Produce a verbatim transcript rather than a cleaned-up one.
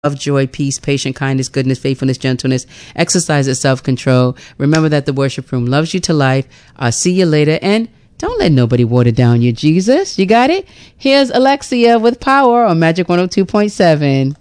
love, joy, peace, patience, kindness, goodness, faithfulness, gentleness, exercise self-control. Remember that the worship room loves you to life. I'll see you later. And don't let nobody water down your Jesus. You got it? Here's Alexia with Power on Magic one oh two point seven.